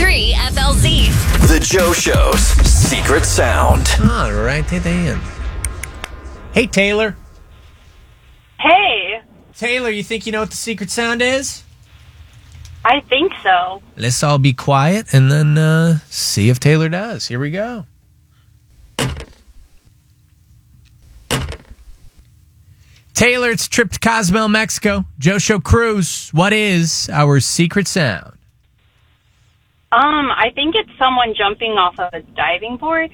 93.3 FLZ. The Joe Show's secret sound. All right, then. Hey, Taylor. Hey, Taylor, you think you know what the secret sound is? I think so. Let's all be quiet and then see if Taylor does. Here we go. Taylor, it's a trip to Cozumel, Mexico. Joe Show Cruise. What is our secret sound? I think it's someone jumping off of a diving board.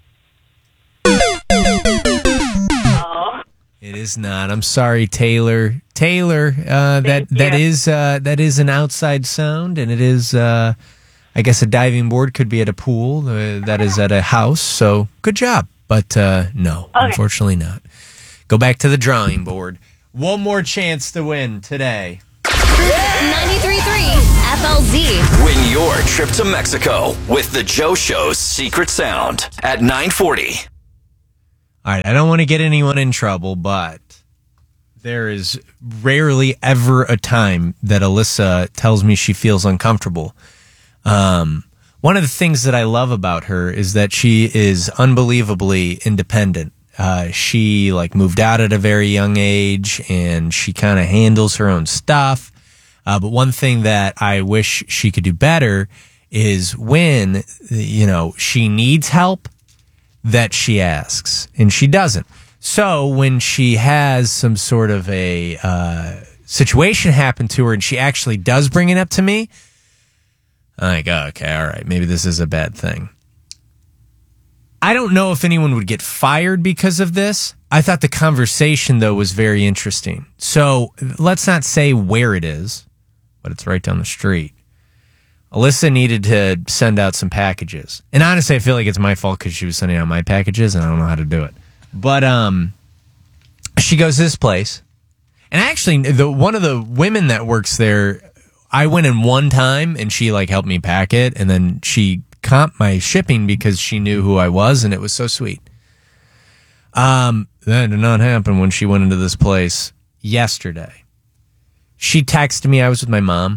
Oh. It is not. I'm sorry, Taylor. Taylor, that is an outside sound, and it is, I guess, a diving board could be at a pool. That is at a house. So good job, but no, unfortunately not. Go back to the drawing board. One more chance to win today. 93.3 FLZ. Win your trip to Mexico with the Joe Show's secret sound at 940. All right, I don't want to get anyone in trouble, but there is rarely ever a time that Alyssa tells me she feels uncomfortable. One of the things that I love about her is that she is unbelievably independent. She moved out at a very young age, and she kind of handles her own stuff. But one thing that I wish she could do better is when, she needs help, that she asks, and she doesn't. So when she has some sort of a situation happen to her and she actually does bring it up to me, I go, okay, all right, maybe this is a bad thing. I don't know if anyone would get fired because of this. I thought the conversation, though, was very interesting. So let's not say where it is, but it's right down the street. Alyssa needed to send out some packages. And honestly, I feel like it's my fault because she was sending out my packages and I don't know how to do it. But she goes to this place. And actually, one of the women that works there, I went in one time and she helped me pack it. And then she comped my shipping because she knew who I was, and it was so sweet. That did not happen when she went into this place yesterday. She texted me. I was with my mom.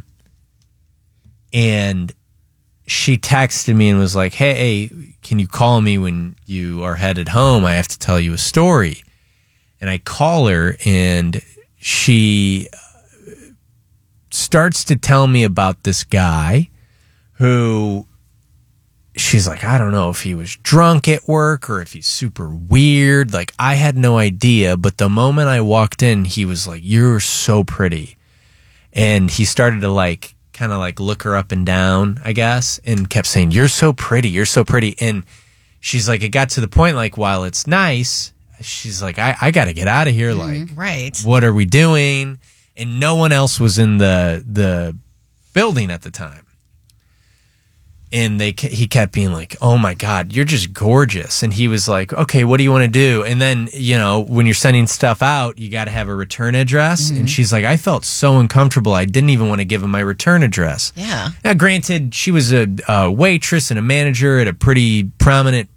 And she texted me and was like, hey, can you call me when you are headed home? I have to tell you a story. And I call her, and she starts to tell me about this guy who she's like, I don't know if he was drunk at work or if he's super weird. I had no idea. But the moment I walked in, he was like, you're so pretty. And he started to kind of look her up and down, I guess, and kept saying, you're so pretty, you're so pretty. And she's like, it got to the point, while it's nice, she's like, I got to get out of here. Right. What are we doing? And no one else was in the building at the time. And he kept being like, oh my God, you're just gorgeous. And he was like, okay, what do you want to do? And then, when you're sending stuff out, you got to have a return address. Mm-hmm. And she's like, I felt so uncomfortable. I didn't even want to give him my return address. Yeah. Now, granted, she was a waitress and a manager at a pretty prominent,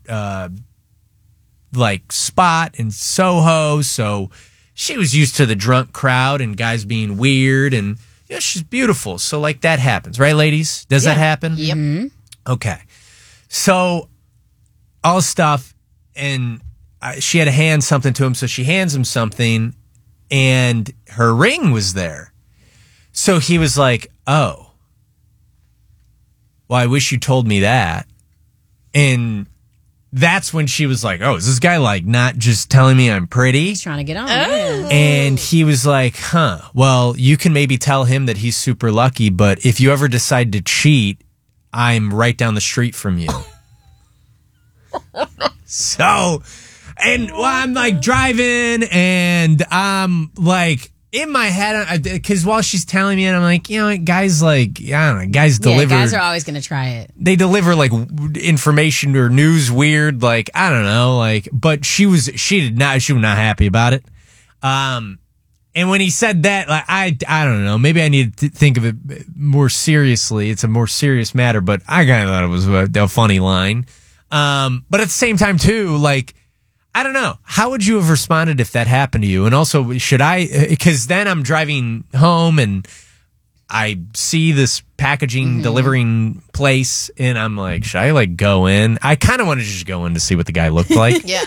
spot in Soho. So she was used to the drunk crowd and guys being weird. And, she's beautiful. So, that happens, right, ladies? Does that happen? Yep. Mm-hmm. Okay. So, all stuff, and she had to hand something to him, so she hands him something, and her ring was there. So he was like, oh, well, I wish you told me that. And that's when she was like, oh, is this guy, not just telling me I'm pretty? He's trying to get on. Oh. And he was like, well, you can maybe tell him that he's super lucky, but if you ever decide to cheat, I'm right down the street from you. So, and I'm driving, and I'm in my head, because while she's telling me, and I'm like, guys I don't know, guys deliver. Yeah, guys are always going to try it. They deliver information or news weird, I don't know, but she was not happy about it. And when he said that, I don't know, maybe I need to think of it more seriously. It's a more serious matter, but I kind of thought it was a funny line. But at the same time, too, I don't know. How would you have responded if that happened to you? And also, should I, because then I'm driving home and I see this packaging delivering place, and I'm like, should I like go in? I kind of want to just go in to see what the guy looked like. Yeah.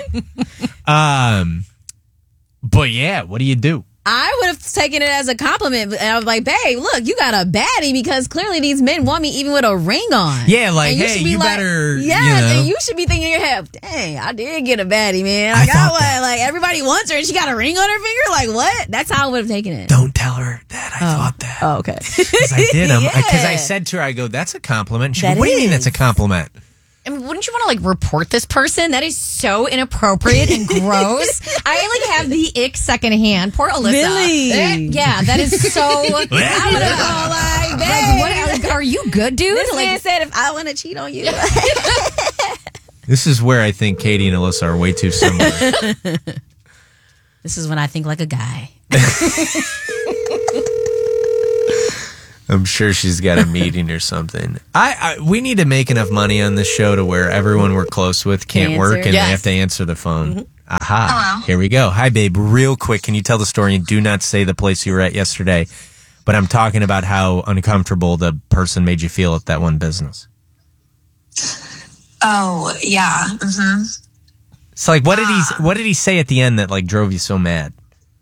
But yeah, what do you do? I would have taken it as a compliment. And I was like, babe, look, you got a baddie because clearly these men want me even with a ring on. Yeah, like, And hey, should be you like, better, Yeah, you know. and you should be thinking in your head, dang, I did get a baddie, man. I I got thought one. that. Like, everybody wants her and she got a ring on her finger? Like, what? That's how I would have taken it. Don't tell her that I thought that. Oh, okay. Because I did. Because I Yeah. said to her, I go, that's a compliment. And she That goes, what do you mean is. that's a compliment? I mean, wouldn't you want to like report this person? That is so inappropriate and gross. I like have the ick secondhand. Poor Alyssa. Really? Yeah, that is so. I would have gone like, babe. What are you good, dude? This Like, man said if I want to cheat on you. This is where I think Katie and Alyssa are way too similar. This is when I think like a guy. I'm sure she's got a meeting or something. We need to make enough money on this show to where everyone we're close with can't Answer. work and Yes. they have to answer the phone. Mm-hmm. Aha. Hello. Here we go. Hi, babe. Real quick, can you tell the story and do not say the place you were at yesterday? But I'm talking about how uncomfortable the person made you feel at that one business. Oh, yeah. Mm-hmm. So, like, what did he say at the end that like drove you so mad?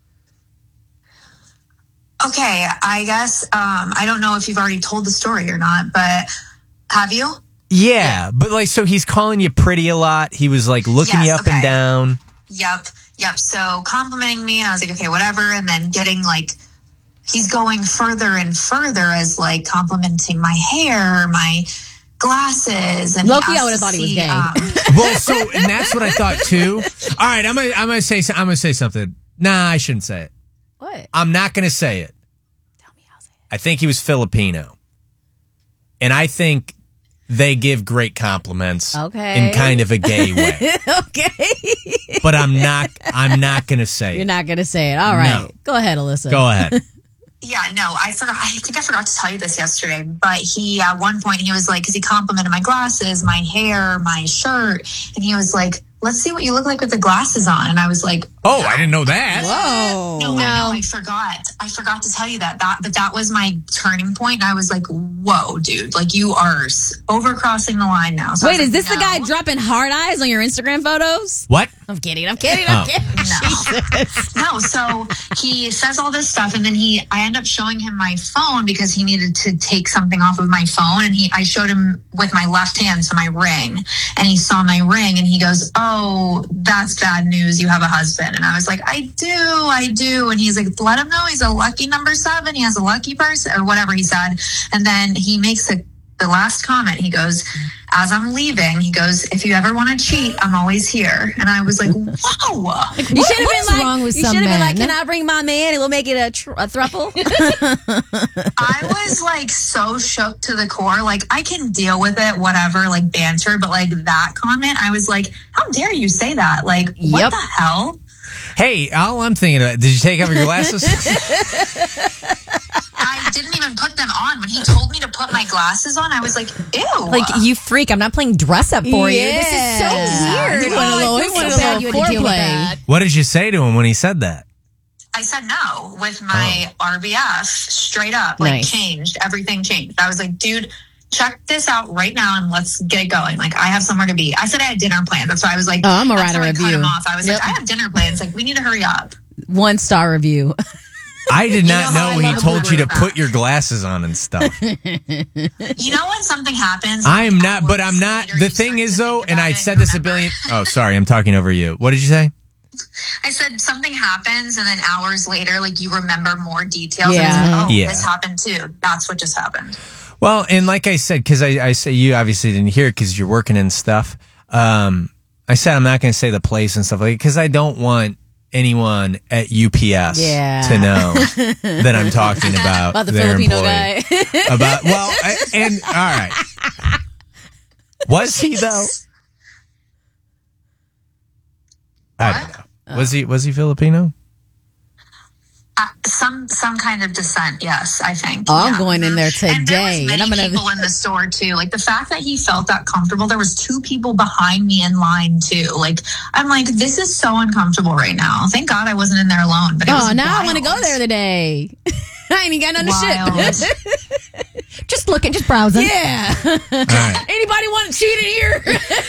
Okay, I guess, I don't know if you've already told the story or not, but have you? Yeah, but like, so he's calling you pretty a lot. He was like looking Yes, you up and okay. down. Yep. So complimenting me, and I was like, okay, whatever. And then getting like, he's going further and further as like complimenting my hair, my glasses, and Low-key, he I asked would've to thought he was see, gay. Well, so and that's what I thought too. All right, I'm gonna say something. Nah, I shouldn't say it. What? I'm not gonna say it. Tell me I'll say I think he was Filipino, and I think they give great compliments Okay. in kind of a gay way. it. Okay. But I'm not gonna say You're it. not going to say it. All right. No. Go ahead, Alyssa. Go ahead. Yeah, no, I think I forgot to tell you this yesterday, but he, at one point, he was like, because he complimented my glasses, my hair, my shirt, and he was like, let's see what you look like with the glasses on. And I was like, Oh, I didn't know that. Whoa. no, I forgot. I forgot to tell you that. But that was my turning point. And I was like, whoa, dude, like you are overcrossing the line now. So I Wait, was is like, this the no. guy dropping hard eyes on your Instagram photos? What? I'm kidding. Oh. No, so he says all this stuff, and then I end up showing him my phone because he needed to take something off of my phone, and I showed him with my left hand, so my ring, and he saw my ring, and he goes, "Oh, that's bad news. You have a husband." And I was like, I do. And he's like, let him know he's a lucky number 7. He has a lucky person, or whatever he said. And then he makes the last comment. He goes, as I'm leaving, he goes, if you ever want to cheat, I'm always here. And I was like, whoa. You should have been what's like, wrong with you some should have been like, men? can I bring my man and we'll make it a throuple? I was like so shook to the core. Like, I can deal with it, whatever, like banter, but like that comment, I was like, how dare you say that? Like, what Yep. the hell? Hey, all I'm thinking about, did you take off your glasses? I didn't even put them on. When he told me to put my glasses on, I was like, ew. like, you freak. I'm not playing dress up for you. This is so weird. He wanted a little, I he feel wanted so a bad little you had to deal with foreplay. that. What did you say to him when he said that? I said no with my RBF straight up, like Nice. changed. Everything changed. I was like, dude, check this out right now and let's get it going. Like, I have somewhere to be. I said I had dinner plans. That's why I was like, Oh, I'm gonna that's write a how I cut review. him off. I was Yep. like, I have dinner plans. Like, we need to hurry up. 1-star review. I did not know how know I when he love told you to that. put your glasses on and stuff. You know when something happens? I am not, but I'm not. later, The you thing start is, to though, think and about I it said and this a remember. billion. Oh, sorry, I'm talking over you. What did you say? I said something happens, and then hours later, like, you remember more details. Yeah. And it's like, oh, Yeah. this happened too. That's what just happened. Well, and like I said, because I say you obviously didn't hear it because you're working and stuff. I said I'm not going to say the place and stuff like because I don't want anyone at UPS Yeah. to know that I'm talking about the their Filipino employee. guy. About and all right, was he though? I don't know. Was he Filipino? Some kind of descent, yes, I think. Oh, I'm yeah. going in there And there today, was and many I'm gonna. people in the store too. Like, the fact that he felt that comfortable, there was 2 people behind me in line too. Like, I'm like, this is so uncomfortable right now. Thank God I wasn't in there alone. But it Oh, was now I want to wild. go there today. I ain't even got nothing Wild. to ship. Just looking, just browsing. Yeah. All right. Anybody want to cheat in here?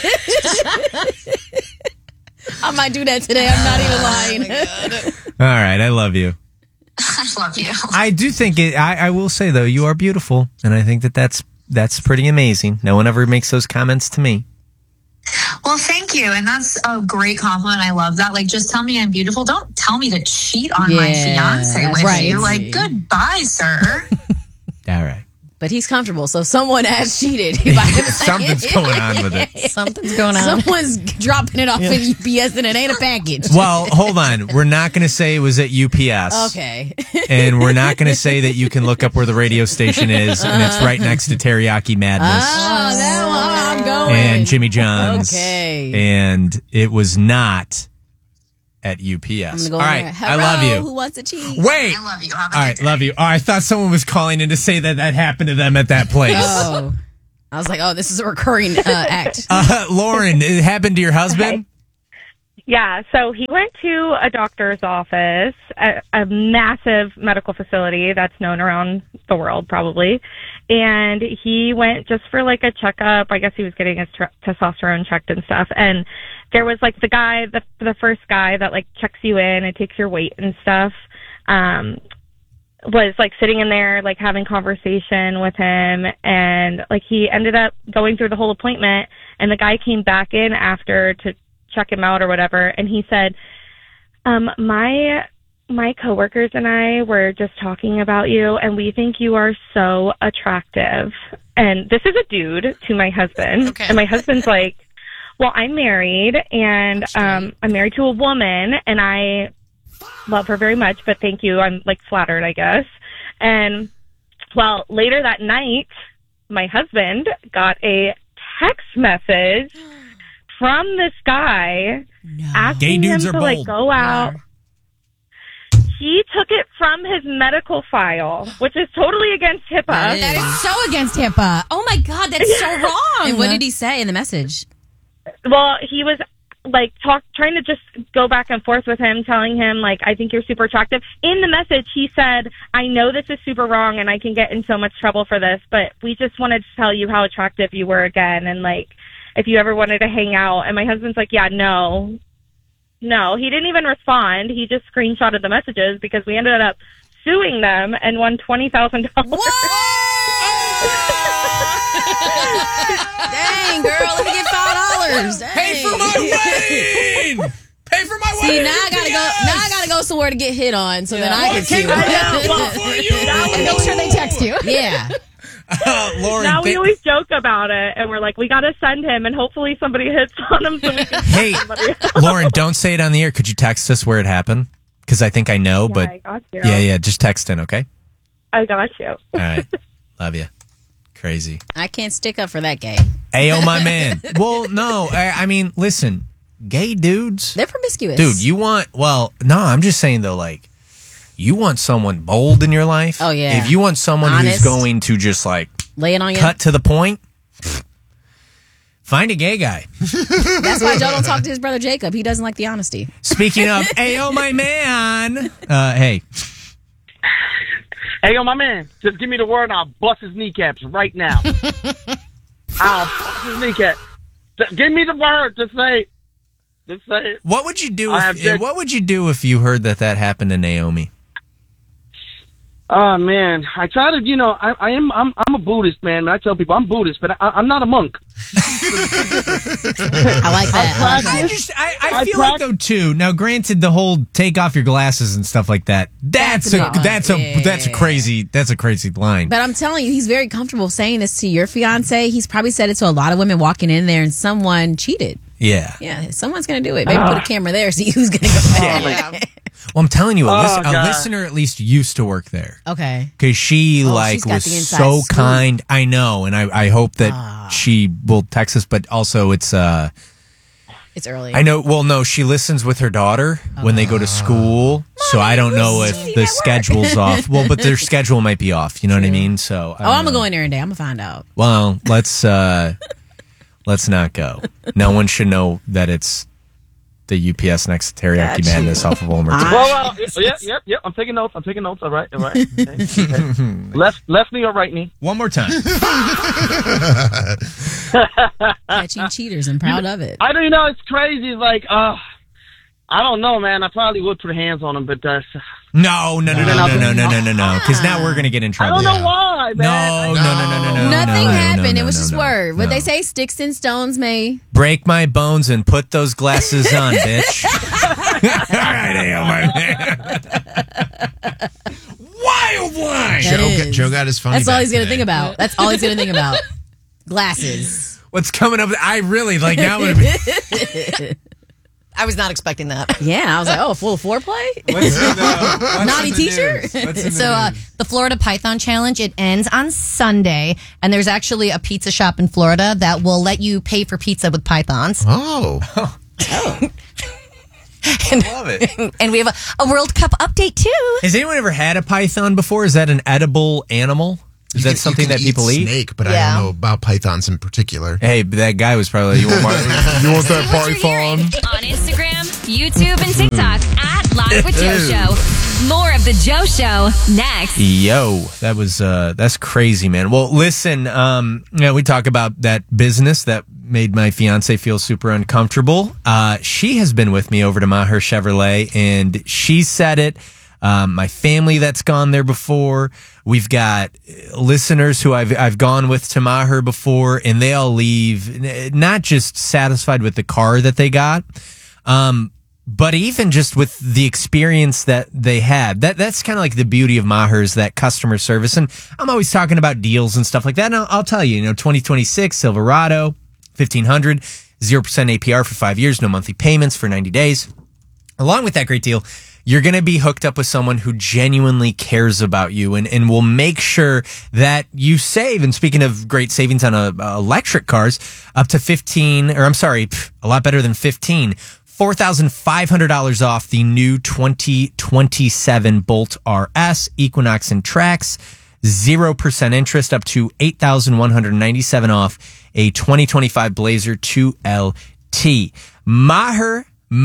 I might do that today. I'm not even lying. All right. I love you. I love you. I do think it. I will say though, you are beautiful, and I think that's pretty amazing. No one ever makes those comments to me. Well, thank you. And that's a great compliment. I love that. Like, just tell me I'm beautiful. Don't tell me to cheat on my Yeah, fiance with right. you. Like, goodbye, sir. All right. But he's comfortable, so someone has cheated. If I have to say Something's it. going on with it. Something's going on. Someone's dropping it off at UPS and it ain't a package. Well, hold on. We're not going to say it was at UPS. Okay. And we're not going to say that you can look up where the radio station is, and it's right next to Teriyaki Madness Oh, that one I'm going. and Jimmy John's. Okay. And it was not at UPS. I'm gonna go All in right. there. I love Hello, you. Who wants to cheat? Wait. I love you. Have a All good right. day. Love you. Oh, I thought someone was calling in to say that happened to them at that place. Oh. I was like, oh, this is a recurring act. Lauren, it happened to your husband? Yeah, so he went to a doctor's office, a massive medical facility that's known around the world probably, and he went just for like a checkup. I guess he was getting his testosterone checked and stuff, and there was like the guy, the first guy that like checks you in and takes your weight and stuff, was like sitting in there like having conversation with him, and like he ended up going through the whole appointment, and the guy came back in after to check him out or whatever, and he said, my coworkers and I were just talking about you, and we think you are so attractive. And this is a dude to my husband, and my husband's like, well, I'm married, and I'm married to a woman, and I love her very much, but thank you. I'm like flattered, I guess. And well, later that night, my husband got a text message from this guy asking Gay dudes him are to like bold. go out. He took it from his medical file, which is totally against HIPAA. That is so against HIPAA. Oh my God, that's so wrong. And what did he say in the message? Well, he was like trying to just go back and forth with him, telling him like, I think you're super attractive. In the message, he said, I know this is super wrong and I can get in so much trouble for this, but we just wanted to tell you how attractive you were again, and like if you ever wanted to hang out. And my husband's like, yeah, no, he didn't even respond. He just screenshotted the messages because we ended up suing them and won $20,000. Dang, girl, let me get $5. Pay for my wedding! Pay for my See, wedding! now I gotta go somewhere to get hit on, so then I can see. And make sure they text you. Yeah. Lauren, Now we always joke about it, and we're like, we got to send him, and hopefully somebody hits on him. So we can hey, somebody else. Lauren, don't say it on the air. Could you text us where it happened? Because I think I know, I but got you. yeah, just text in, okay? I got you. All right. Love you. Crazy. I can't stick up for that gay. Ayo, my man. Well, no, I mean, listen, gay dudes. They're promiscuous. Dude, I'm just saying though, like, you want someone bold in your life. Oh, yeah. If you want someone who's Honest. going to just like lay it on you. cut to the point, find a gay guy. That's why Joe don't talk to his brother Jacob. He doesn't like the honesty. Speaking of, ayo, my man. Hey, Hey, yo, my man, just give me the word and I'll bust his kneecaps right now. I'll bust his kneecaps. Give me the word. Just say it. what would you do? I have just- What would you do if you heard that happened to Naomi? Oh, man. I try to, I'm a Buddhist, man. I tell people I'm Buddhist, but I'm not a monk. I like that. I feel like though too. Now, granted, the whole take off your glasses and stuff like that. That's a crazy line. But I'm telling you, he's very comfortable saying this to your fiance. He's probably said it to a lot of women walking in there, and someone cheated. Yeah. Yeah, someone's gonna do it. Maybe put a camera there, see who's gonna go back. Well, I'm telling you, a God. listener at least used to work there. Okay. Because she she's like got was the inside so scoop. kind. I know, and I hope that she will text us. But also, it's It's early. I know. Well, no, she listens with her daughter when they go to school. So I don't know if the schedule's off. Well, but their schedule might be off. You know what I mean? So I don't I'm gonna know. go in there today. I'm gonna find out. Well, let's not go. No one should know that it's the UPS next to Teriyaki Gotcha. Madness off of Wilmer. Well, yep. I'm taking notes. All right. Okay. Left knee or right knee? One more time. Catching cheaters. I'm proud of it. I don't know. It's crazy. Like, I don't know, man. I probably would put hands on him, but No. Because now we're gonna get in I trouble. don't know why, man. No. Nothing happened. no, It was no, just no, word. What no. they say, sticks and stones may. Break my bones and put those glasses on, bitch. All right, Ayo, my man. Wild line. Joe got his funny. That's all back he's gonna today. think about. That's all he's gonna think about. Glasses. What's coming up? I really like now. I'm gonna be. I was not expecting that. Yeah, I was like, oh, full foreplay? Naughty t-shirt? So the Florida Python Challenge, it ends on Sunday, and there's actually a pizza shop in Florida that will let you pay for pizza with pythons. Oh. Love it. And we have a World Cup update, too. Has anyone ever had a python before? Is that an edible animal? Is that something that people eat? Snake, but Yeah. I don't know about pythons in particular. Hey, that guy was probably like, you want that What you're hearing on Instagram, YouTube, and TikTok at Live with Joe Show. More of the Joe Show next. Yo, that was that's crazy, man. Well, listen, we talk about that business that made my fiance feel super uncomfortable. She has been with me over to Maher Chevrolet, and she said it. My family that's gone there before. We've got listeners who I've gone with to Maher before, and they all leave not just satisfied with the car that they got, but even just with the experience that they had. That's kind of like the beauty of Maher, is that customer service. And I'm always talking about deals and stuff like that. And I'll tell you, 2026 Silverado, 1500, 0% APR for 5 years, no monthly payments for 90 days. Along with that great deal, you're going to be hooked up with someone who genuinely cares about you and will make sure that you save. And speaking of great savings on electric cars, up to a lot better than 15, $4,500 off the new 2027 Bolt RS, Equinox, and Trax. 0% interest, up to $8,197 off a 2025 Blazer 2LT. Maher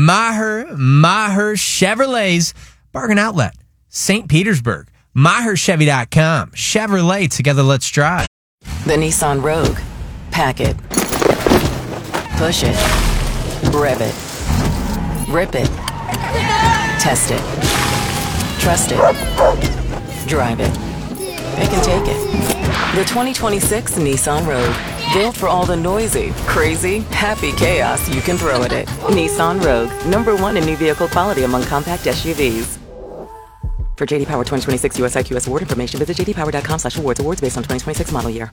Chevrolet's bargain outlet, St. Petersburg. MaherChevy.com. Chevrolet, together let's drive. The Nissan Rogue. Pack it. Push it. Rev it. Rip it. Test it. Trust it. Drive it. It can take it. The 2026 Nissan Rogue. Built for all the noisy, crazy, happy chaos you can throw at it. Nissan Rogue. #1 in new vehicle quality among compact SUVs. For JD Power 2026 US IQS award information, visit jdpower.com/awards. Awards based on 2026 model year.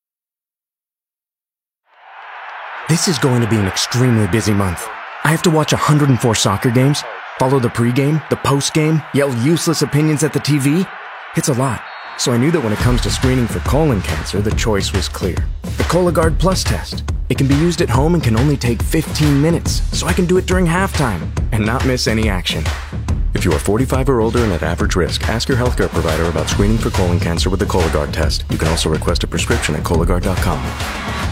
This is going to be an extremely busy month. I have to watch 104 soccer games, follow the pregame, the postgame, yell useless opinions at the TV. It's a lot. So I knew that when it comes to screening for colon cancer, the choice was clear. The Cologuard Plus test. It can be used at home and can only take 15 minutes, so I can do it during halftime and not miss any action. If you are 45 or older and at average risk, ask your healthcare provider about screening for colon cancer with the Cologuard test. You can also request a prescription at Cologuard.com.